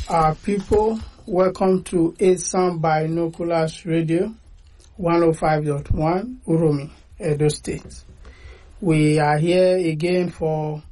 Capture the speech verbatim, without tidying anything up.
Our people, welcome to Esan Binoculars Radio, one oh five point one, Uromi, Edo State. We are here again for